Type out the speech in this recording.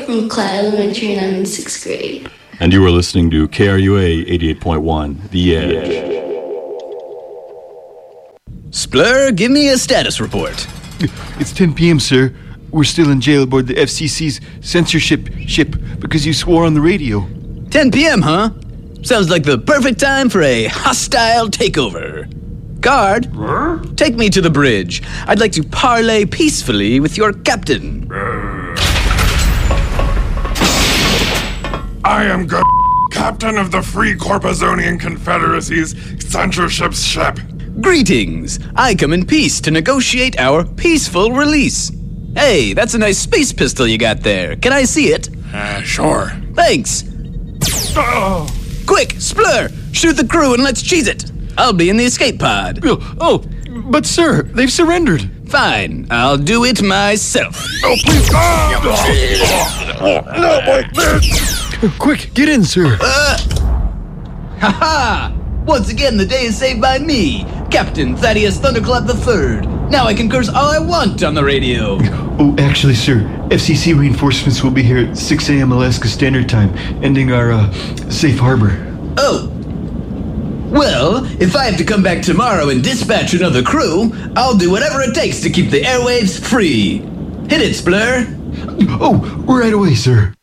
from Clyde Elementary and I'm in 6th grade. And you are listening to KRUA 88.1, The Edge. Splur, give me a status report. It's 10 p.m., sir. We're still in jail aboard the FCC's censorship ship because you swore on the radio. 10 p.m., huh? Sounds like the perfect time for a hostile takeover. Guard, take me to the bridge. I'd like to parley peacefully with your captain. I am good captain of the Free Corpusonian Confederacy's censorship ship. Greetings. I come in peace to negotiate our peaceful release. Hey, that's a nice space pistol you got there. Can I see it? Sure. Thanks. Oh. Quick, Splur, shoot the crew and let's cheese it. I'll be in the escape pod. Oh, but sir, they've surrendered. Fine, I'll do it myself. Oh, please. Not like this. Quick, get in, sir. Ha-ha! Once again, the day is saved by me, Captain Thaddeus Thunderclap III. Now I can curse all I want on the radio. Oh, actually, sir, FCC reinforcements will be here at 6 a.m. Alaska Standard Time, ending our safe harbor. Oh. Well, if I have to come back tomorrow and dispatch another crew, I'll do whatever it takes to keep the airwaves free. Hit it, Splur. Oh, right away, sir.